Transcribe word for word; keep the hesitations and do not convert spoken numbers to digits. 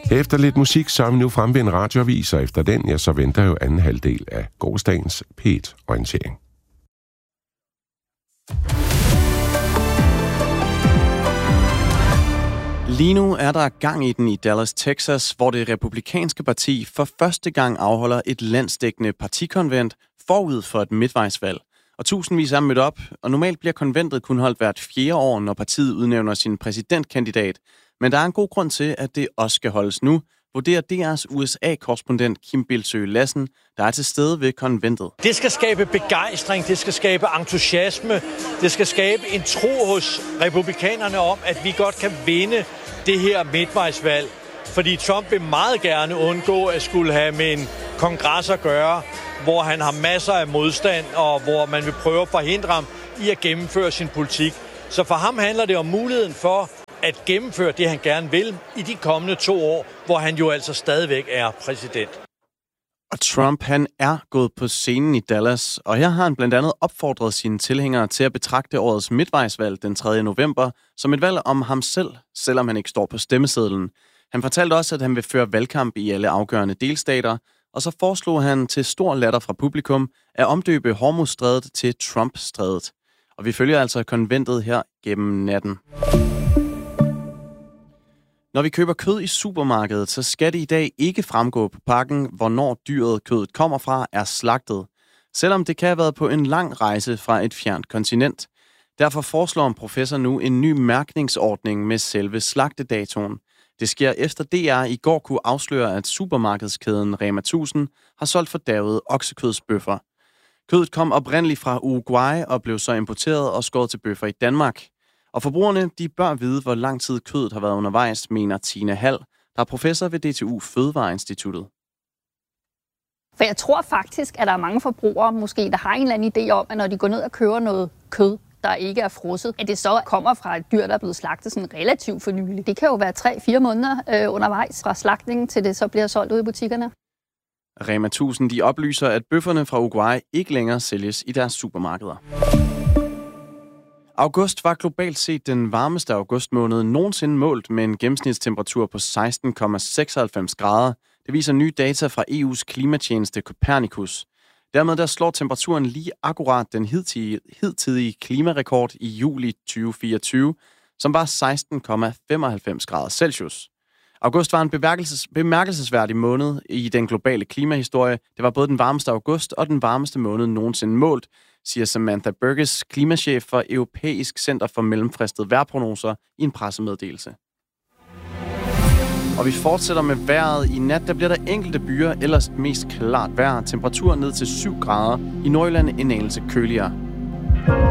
Efter lidt musik, så er vi nu fremme ved en radioavis, og efter den, ja, så venter jo anden halvdel af gårsdagens P et-orientering. Lige nu er der gang i den i Dallas, Texas, hvor det republikanske parti for første gang afholder et landsdækkende partikonvent forud for et midtvejsvalg. Og tusindvis er mødt op, og normalt bliver konventet kun holdt hvert fjerde år, når partiet udnævner sin præsidentkandidat. Men der er en god grund til, at det også skal holdes nu, vurderer D R's U S A-korrespondent Kim Bildsøe Lassen, der er til stede ved konventet. Det skal skabe begejstring, det skal skabe entusiasme, det skal skabe en tro hos republikanerne om, at vi godt kan vinde det her midtvejsvalg. Fordi Trump vil meget gerne undgå at skulle have med en kongres at gøre, hvor han har masser af modstand, og hvor man vil prøve at forhindre ham i at gennemføre sin politik. Så for ham handler det om muligheden for at gennemføre det, han gerne vil i de kommende to år, hvor han jo altså stadigvæk er præsident. Og Trump, han er gået på scenen i Dallas, og her har han blandt andet opfordret sine tilhængere til at betragte årets midtvejsvalg den tredje november som et valg om ham selv, selvom han ikke står på stemmesedlen. Han fortalte også, at han vil føre valgkamp i alle afgørende delstater, og så foreslog han til stor latter fra publikum at omdøbe Hormuzstrædet til Trump-strædet. Og vi følger altså konventet her gennem natten. Når vi køber kød i supermarkedet, så skal det i dag ikke fremgå på pakken, hvornår dyret kødet kommer fra er slagtet, selvom det kan have været på en lang rejse fra et fjernt kontinent. Derfor foreslår en professor nu en ny mærkningsordning med selve slagtedatoen. Det sker efter D R i går kunne afsløre, at supermarkedskæden Rema tusind har solgt fordærvede oksekødsbøffer. Kødet kom oprindeligt fra Uruguay og blev så importeret og skåret til bøffer i Danmark. Og forbrugerne, de bør vide, hvor lang tid kødet har været undervejs, mener Tina Hall, der er professor ved D T U Fødevareinstituttet. For jeg tror faktisk, at der er mange forbrugere, måske, der har en eller anden idé om, at når de går ned og køber noget kød, der ikke er frosset, at det så kommer fra et dyr, der er blevet slagtet sådan relativt for nylig. Det kan jo være tre fire måneder øh, undervejs fra slagtningen, til det så bliver solgt ud i butikkerne. Rema tusind, de oplyser, at bøfferne fra Uruguay ikke længere sælges i deres supermarkeder. August var globalt set den varmeste augustmåned nogensinde målt med en gennemsnitstemperatur på seksten komma seksoghalvfems grader. Det viser nye data fra E U's klimatjeneste Copernicus. Dermed der slår temperaturen lige akkurat den hidtidige, hidtidige klimarekord i juli tyve fireogtyve, som var seksten komma femoghalvfems grader Celsius. August var en bemærkelses, bemærkelsesværdig måned i den globale klimahistorie. Det var både den varmeste august og den varmeste måned nogensinde målt, siger Samantha Burgess, klimachef for Europæisk Center for Mellemfristede Vejrprognoser, i en pressemeddelelse. Og vi fortsætter med vejret. I nat der bliver der enkelte byer, ellers mest klart vejr. Temperaturen ned til syv grader. I Nordjylland en anelse køligere.